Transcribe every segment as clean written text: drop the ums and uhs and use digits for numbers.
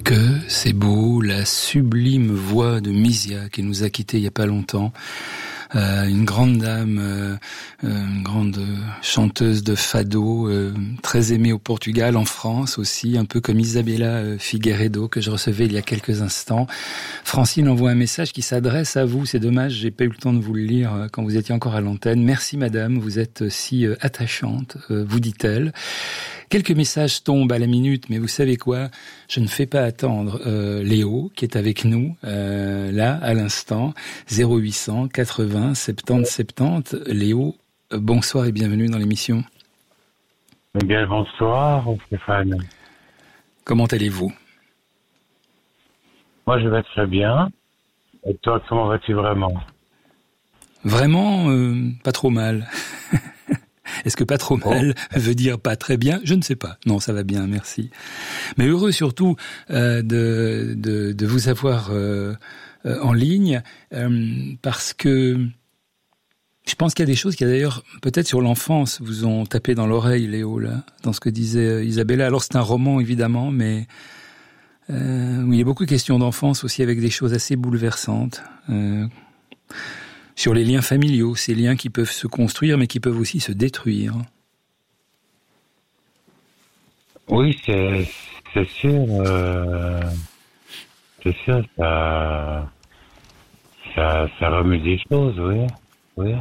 Que c'est beau, la sublime voix de Misia qui nous a quittés il y a pas longtemps. Une grande dame, une grande chanteuse de fado, très aimée au Portugal, en France aussi, un peu comme Isabella Figueiredo que je recevais il y a quelques instants. Francine envoie un message qui s'adresse à vous. C'est dommage, j'ai pas eu le temps de vous le lire quand vous étiez encore à l'antenne. Merci madame, vous êtes si attachante, vous dit-elle. Quelques messages tombent à la minute, mais vous savez quoi ? Je ne fais pas attendre Léo, qui est avec nous, là, à l'instant, 0800 80 70 70. Léo, bonsoir et bienvenue dans l'émission. Eh bien, bonsoir, Stéphane. Comment allez-vous ? Moi, je vais très bien. Et toi, comment vas-tu vraiment ? Vraiment, pas trop mal. Est-ce que pas trop mal veut dire pas très bien ? Je ne sais pas. Non, ça va bien, merci. Mais heureux surtout de vous avoir en ligne parce que je pense qu'il y a des choses qui, d'ailleurs, peut-être sur l'enfance, vous ont tapé dans l'oreille, Léo, là, dans ce que disait Isabella. Alors, c'est un roman, évidemment, mais où il y a beaucoup de questions d'enfance aussi avec des choses assez bouleversantes. Sur les liens familiaux, ces liens qui peuvent se construire, mais qui peuvent aussi se détruire. Oui, c'est sûr. C'est sûr, ça remet des choses, oui.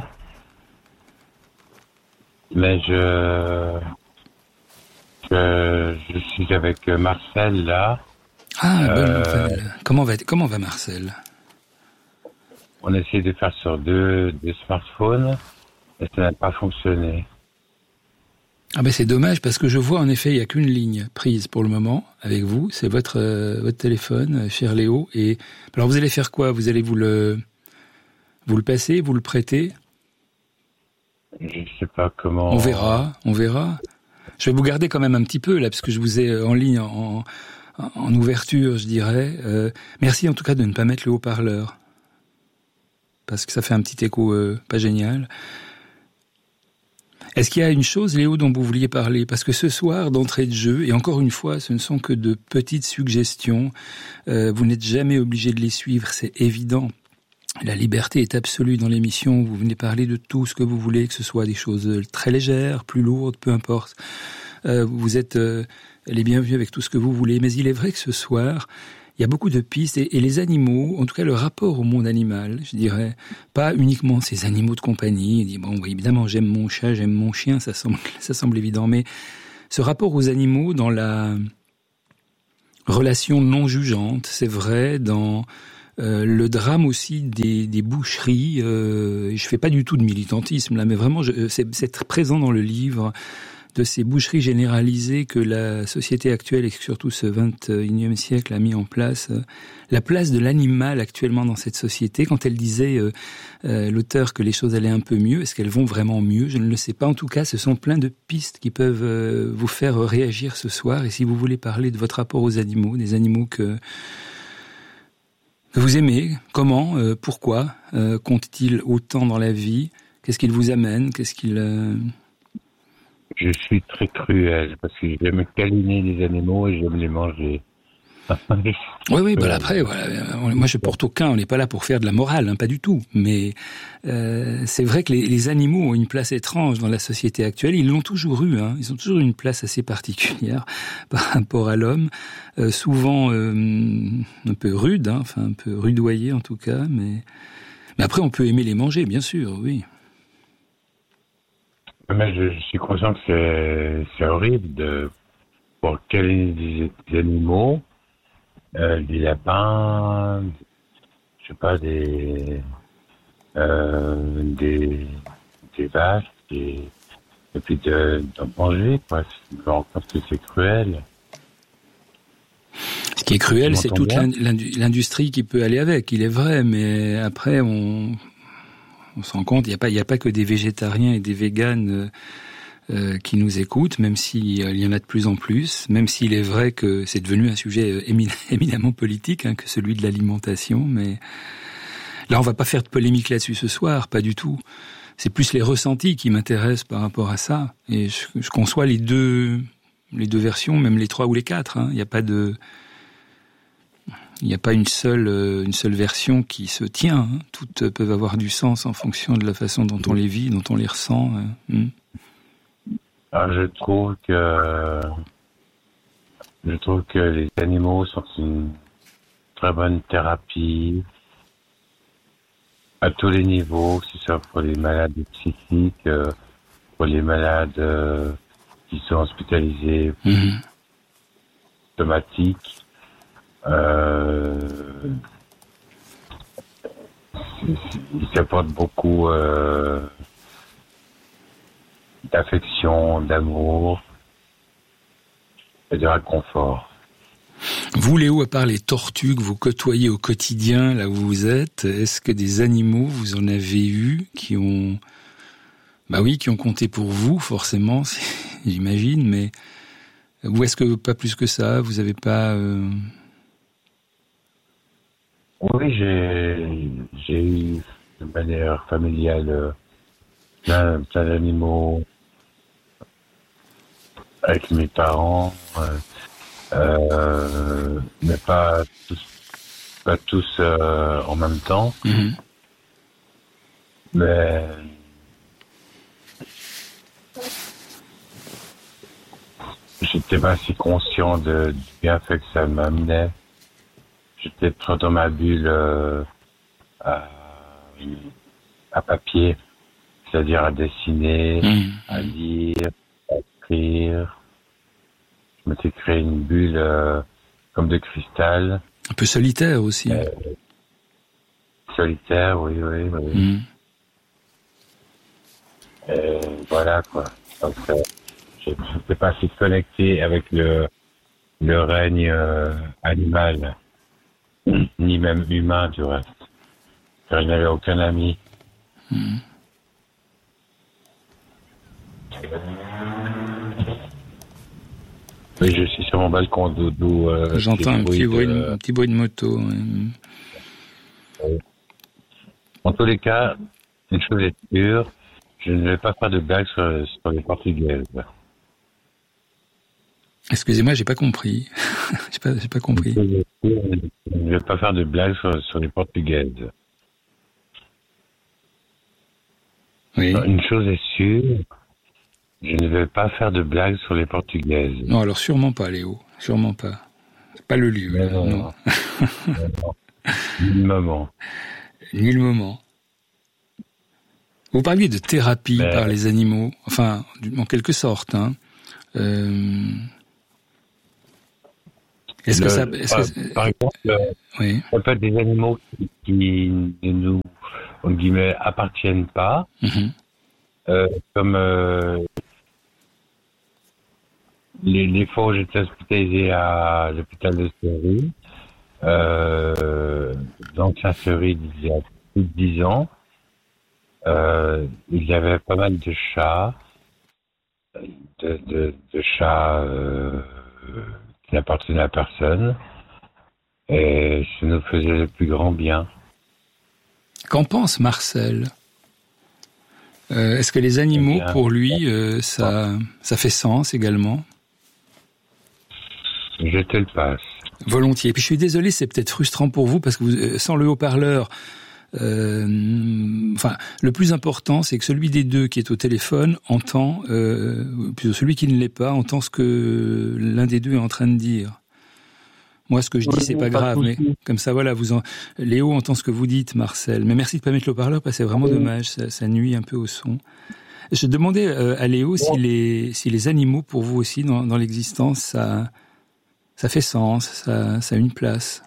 Mais je suis avec Marcel, là. Ah, bonne nouvelle. Comment va Marcel ? On a essayé de faire sur deux smartphones et ça n'a pas fonctionné. Ah ben c'est dommage parce que je vois en effet il y a qu'une ligne prise pour le moment avec vous, c'est votre téléphone, cher Léo. Et alors vous allez faire quoi ? Vous allez vous le passer, vous le prêter ? Je ne sais pas comment. On verra. Je vais vous garder quand même un petit peu là parce que je vous ai en ligne en ouverture, je dirais. Merci en tout cas de ne pas mettre le haut-parleur. Parce que ça fait un petit écho pas génial. Est-ce qu'il y a une chose, Léo, dont vous vouliez parler ? Parce que ce soir, d'entrée de jeu, et encore une fois, ce ne sont que de petites suggestions, vous n'êtes jamais obligé de les suivre, c'est évident. La liberté est absolue dans l'émission, vous venez parler de tout ce que vous voulez, que ce soit des choses très légères, plus lourdes, peu importe. Vous êtes les bienvenus avec tout ce que vous voulez, mais il est vrai que ce soir, il y a beaucoup de pistes et les animaux, en tout cas le rapport au monde animal, je dirais, pas uniquement ces animaux de compagnie. Il dit bon, oui, évidemment, j'aime mon chat, j'aime mon chien, ça semble évident, mais ce rapport aux animaux dans la relation non jugeante, c'est vrai, dans le drame aussi des boucheries. Je fais pas du tout de militantisme là, mais vraiment, c'est très présent dans le livre. De ces boucheries généralisées que la société actuelle et surtout ce 21e siècle a mis en place, la place de l'animal actuellement dans cette société, quand elle disait, l'auteur, que les choses allaient un peu mieux, est-ce qu'elles vont vraiment mieux ? Je ne le sais pas. En tout cas, ce sont plein de pistes qui peuvent vous faire réagir ce soir. Et si vous voulez parler de votre rapport aux animaux, des animaux que vous aimez, comment, pourquoi comptent-ils autant dans la vie ? Qu'est-ce qu'ils vous amènent ? Je suis très cruel parce que j'aime câliner les animaux et j'aime les manger. Oui, bah après, voilà. Moi je porte aucun, on n'est pas là pour faire de la morale, hein, pas du tout. Mais c'est vrai que les animaux ont une place étrange dans la société actuelle. Ils l'ont toujours eu, hein. Ils ont toujours eu une place assez particulière par rapport à l'homme, souvent un peu rude, hein, enfin un peu rudoyé en tout cas. Mais après, on peut aimer les manger, bien sûr, oui. Mais je suis conscient que c'est horrible de pour câliner des animaux, des lapins, je sais pas, des vaches, et puis d'en manger, quoi. Je pense que c'est cruel. Ce qui est cruel, c'est toute l'industrie qui peut aller avec, il est vrai, mais après, on se rend compte, il n'y a pas que des végétariens et des véganes qui nous écoutent, même s'il y en a de plus en plus, même s'il est vrai que c'est devenu un sujet éminemment politique, hein, que celui de l'alimentation, mais là, on va pas faire de polémique là-dessus ce soir, pas du tout. C'est plus les ressentis qui m'intéressent par rapport à ça, et je conçois les deux versions, même les 3 ou les 4, hein. Il n'y a pas de... Il n'y a pas une seule version qui se tient. Hein. Toutes peuvent avoir du sens en fonction de la façon dont on les vit, dont on les ressent. Alors, je trouve que les animaux sont une très bonne thérapie à tous les niveaux, que ce soit pour les malades psychiques, pour les malades qui sont hospitalisés, somatiques. Ils apportent beaucoup d'affection, d'amour et de réconfort. Vous, Léo, à part les tortues que vous côtoyez au quotidien, là où vous êtes, est-ce que des animaux, vous en avez eu qui ont compté pour vous, forcément, j'imagine, mais ou est-ce que pas plus que ça, vous avez pas... Oui, j'ai eu de manière familiale plein d'animaux avec mes parents, mais pas tous en même temps. Mais j'étais pas si conscient du bienfait que ça m'amenait. J'étais trop dans ma bulle à papier, c'est-à-dire à dessiner, à lire, à écrire. Je m'étais créé une bulle comme de cristal. Un peu solitaire aussi. Solitaire, oui. Et voilà, quoi. Donc, je n'étais pas si connecté avec le règne animal, ni même humain, du reste. Car il n'avait aucun ami. Oui, je suis sur mon balcon d'où j'entends un petit bruit de moto. En tous les cas, une chose est sûre, je ne vais pas faire de blagues sur les Portugaises. Excusez-moi, j'ai pas compris. j'ai pas compris. Je ne vais pas faire de blagues sur les Portugaises. Oui. Une chose est sûre, je ne vais pas faire de blagues sur les Portugaises. Non, alors sûrement pas, Léo. Sûrement pas. C'est pas le lieu. Mais non. Nullement. Nullement. Vous parliez de thérapie par les animaux, enfin, en quelque sorte. Hein. Par exemple, oui. ça peut être des animaux qui ne nous, en guillemets, appartiennent pas, comme les fois où j'étais hospitalisé à l'hôpital de Seville, l'ancien Seville, il y a plus de 10 ans, il y avait pas mal de chats, de chats qui n'appartenaient à personne, et ça nous faisait le plus grand bien. Qu'en pense Marcel ? Est-ce que les animaux, pour lui, ça fait sens également ? Je te le passe. Volontiers. Et puis je suis désolé, c'est peut-être frustrant pour vous parce que vous, sans le haut-parleur, le plus important, c'est que celui des deux qui est au téléphone entend, plutôt celui qui ne l'est pas, entend ce que l'un des deux est en train de dire. Moi, ce que je dis, c'est pas grave, mais comme ça, voilà, Léo entend ce que vous dites, Marcel. Mais merci de pas mettre le haut-parleur parce que c'est vraiment dommage, ça nuit un peu au son. Je demandais à Léo si les animaux, pour vous aussi, dans l'existence, ça fait sens, ça a une place.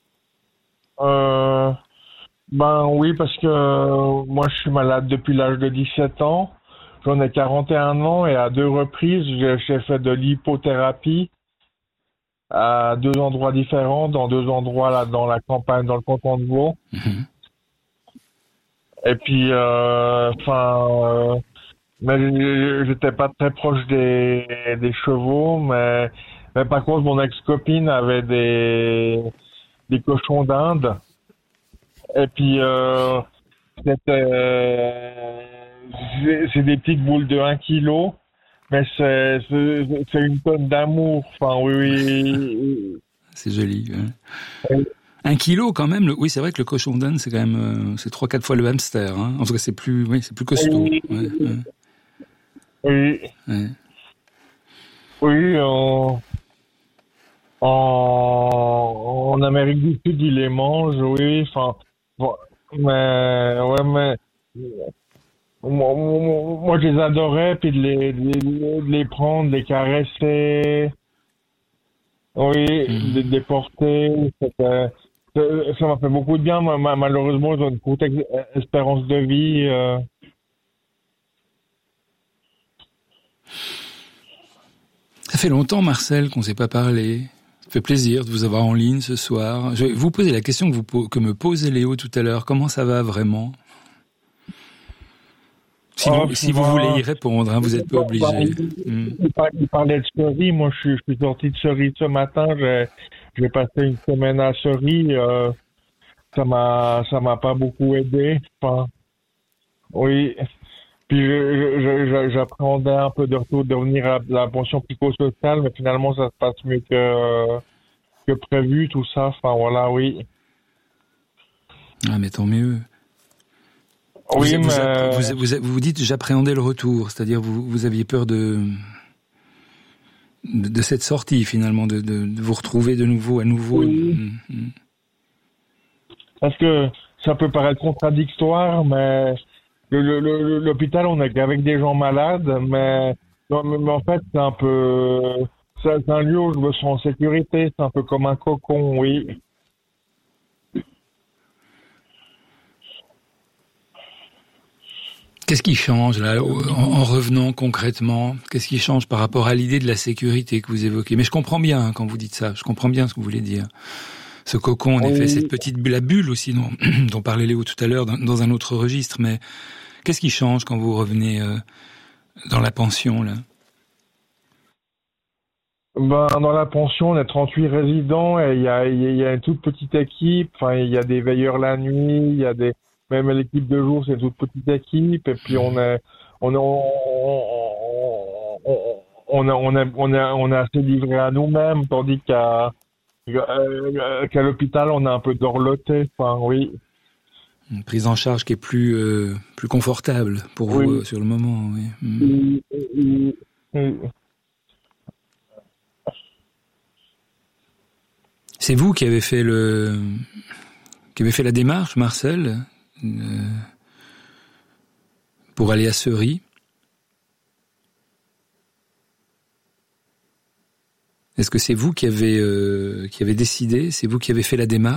Oui, parce que moi je suis malade depuis l'âge de 17 ans. J'en ai 41 ans et à 2 reprises, j'ai fait de l'hypothérapie à 2 endroits différents, dans 2 endroits là dans la campagne, dans le canton de Vaud. Et puis, mais j'étais pas très proche des chevaux, mais par contre mon ex-copine avait des cochons d'Inde. Et puis, c'est des petites boules de 1 kilo, mais c'est une tonne d'amour. Enfin, oui. c'est joli. Oui. 1 kilo quand même. Oui, c'est vrai que le cochon d'Inde, c'est quand même, c'est 3-4 fois le hamster. Hein. En tout cas, c'est plus costaud. Oui. Ouais, ouais. Oui. Ouais. Oui, en Amérique du Sud, ils les mangent, oui, enfin, bon, mais moi, je les adorais, puis de les prendre, de les caresser, oui, de les porter, ça m'a fait beaucoup de bien. Malheureusement, ils ont une courte espérance de vie. Ça fait longtemps, Marcel, qu'on ne s'est pas parlé. Ça fait plaisir de vous avoir en ligne ce soir. Je vais vous poser la question que me posait Léo tout à l'heure. Comment ça va vraiment ? Si vous voulez y répondre, hein, vous n'êtes pas obligé. Il parlait de Cerise. Moi, je suis sorti de Cerise ce matin. J'ai passé une semaine à Cerise. Ça m'a pas beaucoup aidé. Enfin, oui. Puis j'appréhendais un peu de revenir à la pension psychosociale, mais finalement, ça se passe mieux que prévu, tout ça. Enfin, voilà, oui. Ah, mais tant mieux. Oui, vous dites j'appréhendais le retour, c'est-à-dire vous aviez peur de cette sortie finalement, de vous retrouver à nouveau. Oui. Parce que ça peut paraître contradictoire, mais l'hôpital, on est qu'avec des gens malades, mais en fait, c'est un lieu où je me sens en sécurité, c'est un peu comme un cocon, oui. Qu'est-ce qui change là, en revenant concrètement ? Qu'est-ce qui change par rapport à l'idée de la sécurité que vous évoquez ? Mais je comprends bien hein, quand vous dites ça, je comprends bien ce que vous voulez dire. Ce cocon, en effet, cette petite bulle, la bulle aussi dont parlait Léo tout à l'heure dans un autre registre, mais qu'est-ce qui change quand vous revenez dans la pension là ? Dans la pension, on est 38 résidents et il y a une toute petite équipe. Enfin, il y a des veilleurs la nuit, même l'équipe de jour, c'est une toute petite équipe. Et puis on est assez livré à nous-mêmes, tandis qu'à l'hôpital, on est un peu dorloté. Enfin, oui. Une prise en charge qui est plus confortable pour vous sur le moment. Oui. C'est vous qui avez fait la démarche, Marcel, pour aller à Ceris. Est-ce que c'est vous qui avez décidé, c'est vous qui avez fait la démarche ?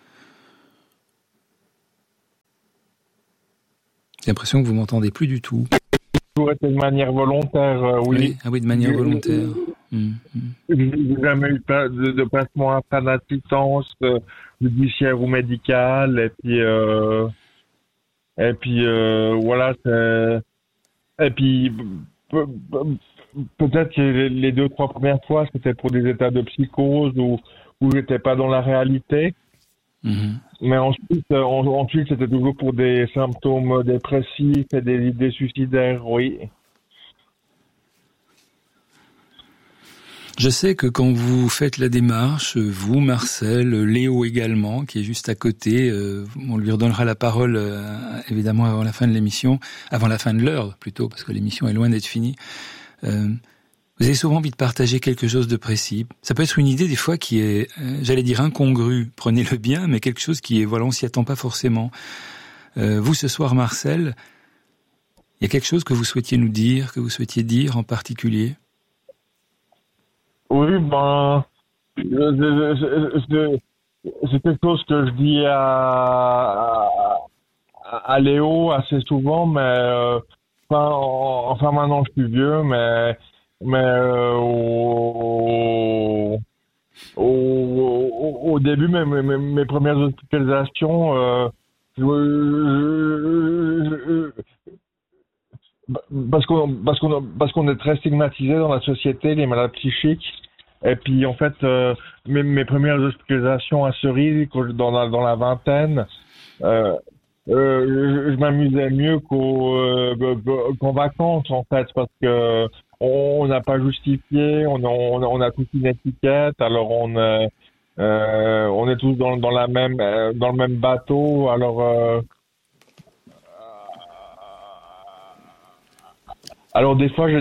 J'ai l'impression que vous m'entendez plus du tout. Toujours été de manière volontaire, oui. Ah oui, de manière volontaire. J'ai jamais eu de placement à fin d'assistance judiciaire ou médicale, et puis voilà. Et puis peut-être que les 2-3 premières fois, c'était pour des états de psychose où j'étais pas dans la réalité. Mais ensuite, c'était toujours pour des symptômes dépressifs et des idées suicidaires, oui. Je sais que quand vous faites la démarche, vous, Marcel, Léo également, qui est juste à côté, on lui redonnera la parole évidemment avant la fin de l'émission, avant la fin de l'heure plutôt, parce que l'émission est loin d'être finie. Vous avez souvent envie de partager quelque chose de précis. Ça peut être une idée des fois qui est, j'allais dire incongrue, prenez-le bien, mais quelque chose qui est, voilà, on s'y attend pas forcément. Vous, ce soir, Marcel, il y a quelque chose que vous souhaitiez nous dire, que vous souhaitiez dire en particulier ? Oui, c'est quelque chose que je dis à Léo assez souvent, mais enfin maintenant je suis vieux, mais au début, mes premières hospitalisations, parce qu'on est très stigmatisé dans la société, les malades psychiques. Et puis en fait, mes premières hospitalisations à Cerise, dans la vingtaine, je m'amusais mieux qu'en vacances en fait, parce que on n'a pas justifié, on a toute une étiquette, alors On est tous dans dans le même bateau. Alors des fois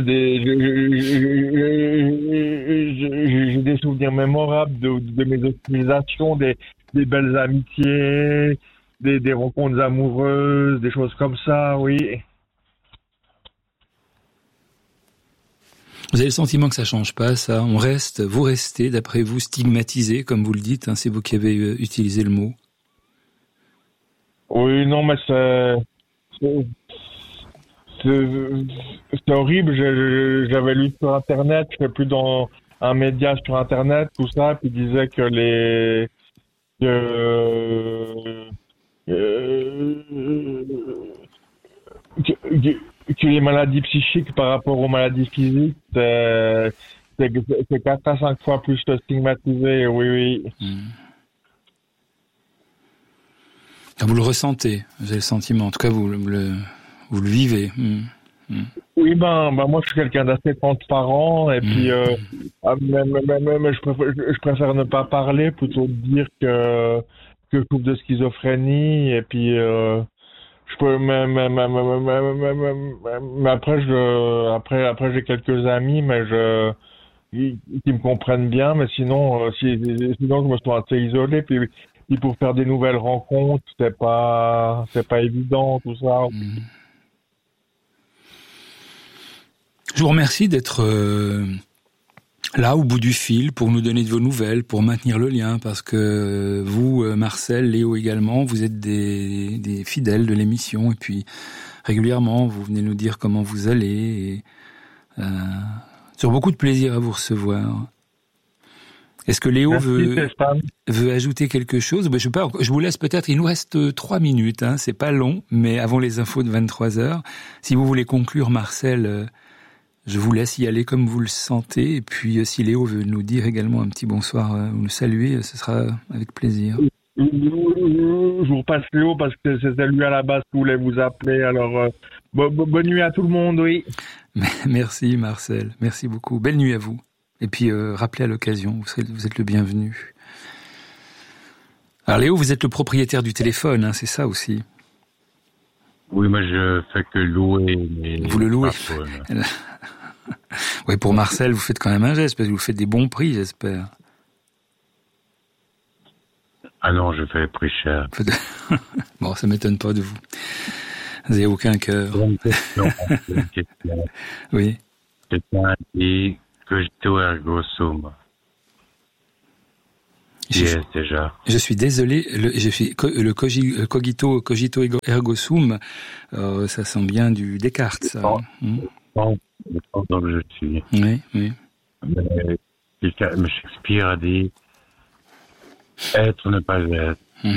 j'ai des souvenirs mémorables de mes hospitalisations, des belles amitiés, des rencontres amoureuses, des choses comme ça, oui. Vous avez le sentiment que ça change pas, ça? Vous restez, d'après vous, stigmatisé, comme vous le dites, hein, c'est vous qui avez utilisé le mot. Oui, non, mais c'est horrible. J'avais lu sur Internet, je sais plus dans un média sur Internet, tout ça, puis il disait que les maladies psychiques par rapport aux maladies physiques, c'est 4 à 5 fois plus stigmatisé, oui, oui. Vous le ressentez, vous avez le sentiment, en tout cas vous le vivez. Oui, moi je suis quelqu'un d'assez transparent et puis mais je préfère ne pas parler plutôt que dire que je souffre de schizophrénie et puis je peux mais après j'ai quelques amis qui me comprennent bien, mais sinon sinon je me sens assez isolé puis pour faire des nouvelles rencontres c'est pas évident tout ça. Je vous remercie d'être là au bout du fil pour nous donner de vos nouvelles, pour maintenir le lien, parce que vous, Marcel, Léo également, vous êtes des fidèles de l'émission et puis régulièrement vous venez nous dire comment vous allez. Et, sur beaucoup de plaisir à vous recevoir. Est-ce que Léo veut ajouter quelque chose? Je vous laisse peut-être, il nous reste 3 minutes, hein, c'est pas long, mais avant les infos de 23h. Si vous voulez conclure, Marcel, je vous laisse y aller comme vous le sentez. Et puis, si Léo veut nous dire également un petit bonsoir ou nous saluer, ce sera avec plaisir. Je vous repasse Léo parce que c'était lui à la base qui voulait vous appeler. Alors, bonne nuit à tout le monde, oui. Merci Marcel, merci beaucoup. Belle nuit à vous. Et puis, rappelez à l'occasion, vous êtes le bienvenu. Alors Léo, vous êtes le propriétaire du téléphone, hein, c'est ça aussi? Oui, moi je fais que louer. Vous le louez. Oui, pour Marcel, vous faites quand même un geste, parce que vous faites des bons prix, j'espère. Ah non, je fais les prix chers. Bon, ça m'étonne pas de vous. Vous n'avez aucun cœur. C'est une question. Oui. Quelqu'un dit cogito ergo sum. Yes, déjà. Je suis désolé, le cogito ergo sum, ça sent bien du Descartes, ça. Le temps dont je suis. Oui, oui. Mais Shakespeare a dit être ou ne pas être.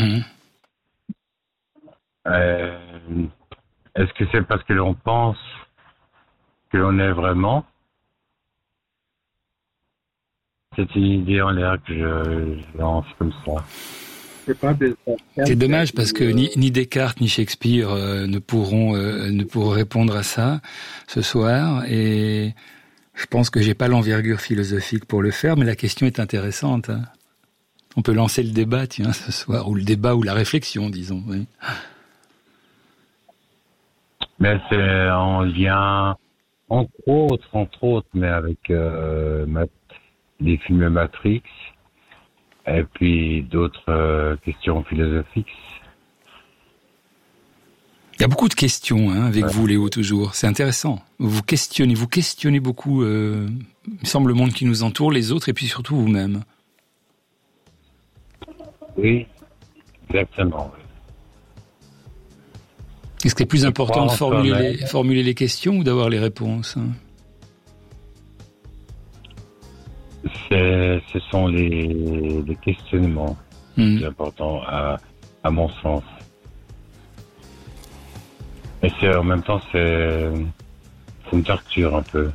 Est-ce que c'est parce que l'on pense que l'on est vraiment? C'est une idée en l'air que je lance comme ça. C'est dommage parce que ni Descartes ni Shakespeare ne pourront répondre à ça ce soir, et je pense que j'ai pas l'envergure philosophique pour le faire, mais la question est intéressante. Hein. On peut lancer le débat, tiens, ce soir, ou le débat ou la réflexion, disons. Oui. Mais c'est en lien, entre autres, mais avec les films Matrix. Et puis d'autres questions philosophiques. Il y a beaucoup de questions avec vous, Léo, toujours. C'est intéressant. Vous questionnez beaucoup, il me semble, le monde qui nous entoure, les autres, et puis surtout vous-même. Oui, exactement. Est-ce que c'est plus important de formuler les questions ou d'avoir les réponses? Ce sont les questionnements plus importants à mon sens. Et en même temps, c'est une torture un peu.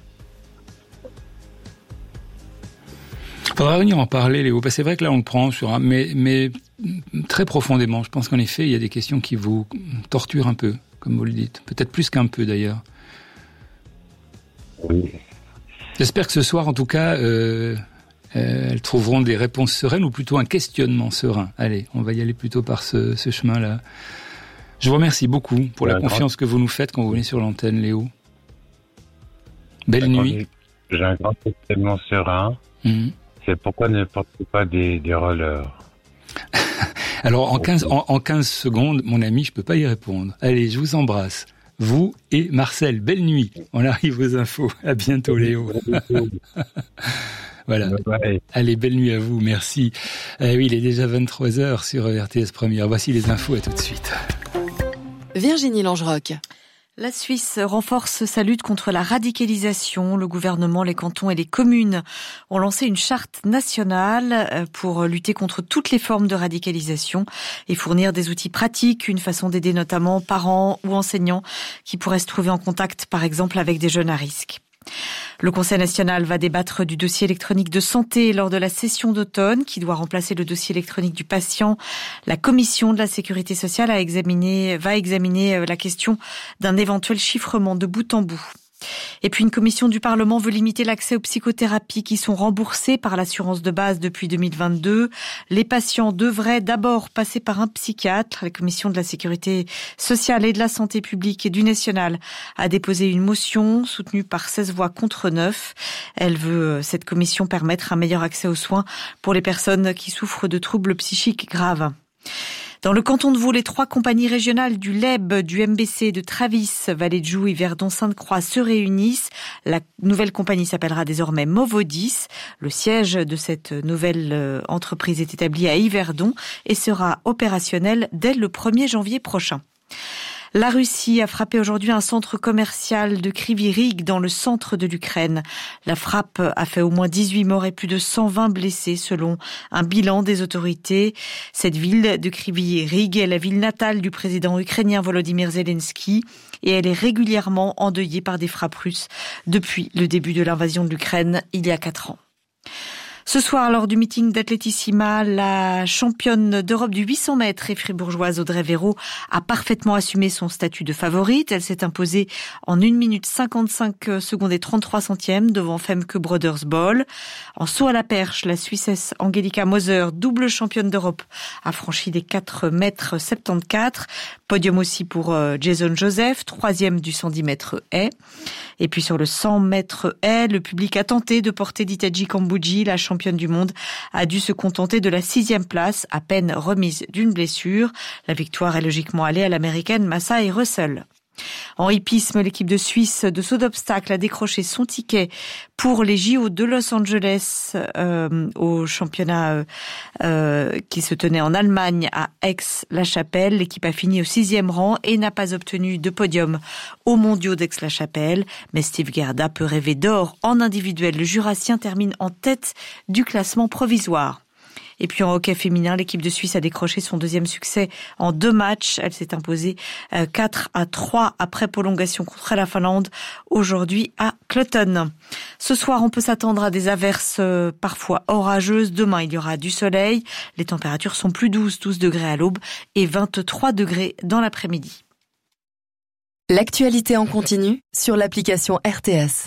Faudra venir en parler, Léo, parce que c'est vrai que là on le prend sur mais très profondément. Je pense qu'en effet, il y a des questions qui vous torturent un peu, comme vous le dites. Peut-être plus qu'un peu d'ailleurs. Oui. J'espère que ce soir, en tout cas, elles trouveront des réponses sereines, ou plutôt un questionnement serein. Allez, on va y aller plutôt par ce chemin-là. Je vous remercie beaucoup pour la confiance que vous nous faites quand vous venez sur l'antenne, Léo. Belle nuit. J'ai un grand questionnement serein. C'est pourquoi ne portez pas des rollers? Alors, en 15 secondes, mon ami, je peux pas y répondre. Allez, je vous embrasse. Vous et Marcel, belle nuit. On arrive aux infos. À bientôt, Léo. Voilà. Ouais. Allez, belle nuit à vous. Merci. Oui, il est déjà 23h sur RTS Première. Voici les infos. À tout de suite. Virginie Langeroc. La Suisse renforce sa lutte contre la radicalisation. Le gouvernement, les cantons et les communes ont lancé une charte nationale pour lutter contre toutes les formes de radicalisation et fournir des outils pratiques, une façon d'aider notamment parents ou enseignants qui pourraient se trouver en contact, par exemple, avec des jeunes à risque. Le Conseil national va débattre du dossier électronique de santé lors de la session d'automne qui doit remplacer le dossier électronique du patient. La Commission de la Sécurité sociale va examiner la question d'un éventuel chiffrement de bout en bout. Et puis une commission du Parlement veut limiter l'accès aux psychothérapies qui sont remboursées par l'assurance de base depuis 2022. Les patients devraient d'abord passer par un psychiatre. La commission de la Sécurité sociale et de la santé publique et du national a déposé une motion soutenue par 16 voix contre 9. Elle veut, cette commission, permettre un meilleur accès aux soins pour les personnes qui souffrent de troubles psychiques graves. Dans le canton de Vaud, les 3 compagnies régionales du LEB, du MBC, de Travis, Vallée de Joux et Verdon-Sainte-Croix se réunissent. La nouvelle compagnie s'appellera désormais Movodis. Le siège de cette nouvelle entreprise est établi à Yverdon et sera opérationnel dès le 1er janvier prochain. La Russie a frappé aujourd'hui un centre commercial de Kryvyi Rih dans le centre de l'Ukraine. La frappe a fait au moins 18 morts et plus de 120 blessés selon un bilan des autorités. Cette ville de Kryvyi Rih est la ville natale du président ukrainien Volodymyr Zelensky et elle est régulièrement endeuillée par des frappes russes depuis le début de l'invasion de l'Ukraine il y a 4 ans. Ce soir, lors du meeting d'Athlétissima, la championne d'Europe du 800 mètres et fribourgeoise Audrey Véraud a parfaitement assumé son statut de favorite. Elle s'est imposée en 1 minute 55 secondes et 33 centièmes devant Femke Brodersbol. En saut à la perche, la Suissesse Angelika Moser, double championne d'Europe, a franchi les 4 mètres 74. Podium aussi pour Jason Joseph, 3e du 110 mètres haies. Et puis sur le 100 mètres haies, le public a tenté de porter Ditaji Kambodji, la championne du monde, a dû se contenter de la 6e place, à peine remise d'une blessure. La victoire est logiquement allée à l'américaine Massai Russell. En hippisme, l'équipe de Suisse de saut d'obstacle a décroché son ticket pour les JO de Los Angeles au championnat qui se tenait en Allemagne à Aix-la-Chapelle. L'équipe a fini au 6e rang et n'a pas obtenu de podium aux mondiaux d'Aix-la-Chapelle. Mais Steve Gerda peut rêver d'or en individuel. Le Jurassien termine en tête du classement provisoire. Et puis en hockey féminin, l'équipe de Suisse a décroché son 2e succès en 2 matchs. Elle s'est imposée 4-3 après prolongation contre la Finlande aujourd'hui à Clutton. Ce soir, on peut s'attendre à des averses parfois orageuses. Demain, il y aura du soleil. Les températures sont plus douces, 12 degrés à l'aube et 23 degrés dans l'après-midi. L'actualité en continu sur l'application RTS.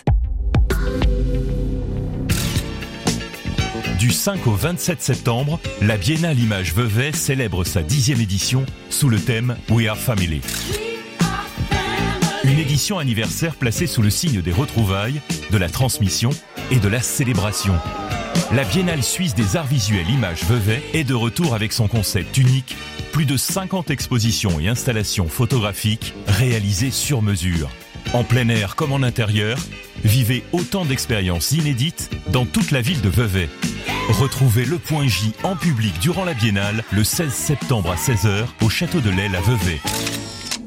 Du 5 au 27 septembre, la Biennale Images Vevey célèbre sa 10e édition sous le thème We Are Family. Une édition anniversaire placée sous le signe des retrouvailles, de la transmission et de la célébration. La Biennale suisse des arts visuels Images Vevey est de retour avec son concept unique, plus de 50 expositions et installations photographiques réalisées sur mesure. En plein air comme en intérieur, vivez autant d'expériences inédites dans toute la ville de Vevey. Retrouvez le Point J en public durant la Biennale le 16 septembre à 16h au Château de l'Aile à Vevey.